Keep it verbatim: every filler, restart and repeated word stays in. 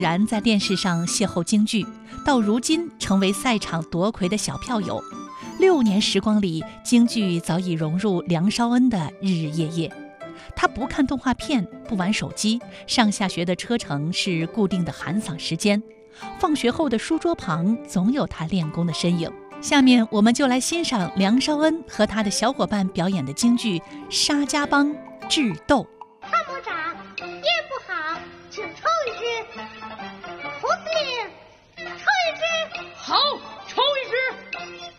然在电视上邂逅京剧，到如今成为赛场夺魁的小票友。六年时光里，京剧早已融入梁绍恩的日日夜夜。他不看动画片，不玩手机，上下学的车程是固定的喊嗓时间，放学后的书桌旁总有他练功的身影。下面我们就来欣赏梁绍恩和他的小伙伴表演的京剧《沙家浜智斗》。